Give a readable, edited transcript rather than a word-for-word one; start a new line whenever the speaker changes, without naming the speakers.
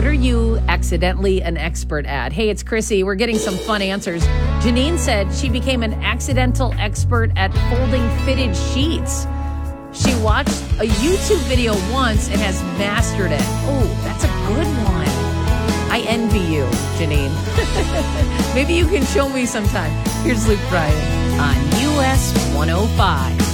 What are you accidentally an expert at? Hey, it's Chrissy. We're getting some fun answers. Janine said she became an accidental expert at folding fitted sheets. She watched a YouTube video once and has mastered it. Oh, that's a good one. I envy you, Janine. Maybe you can show me sometime. Here's Luke Bryan on US 105.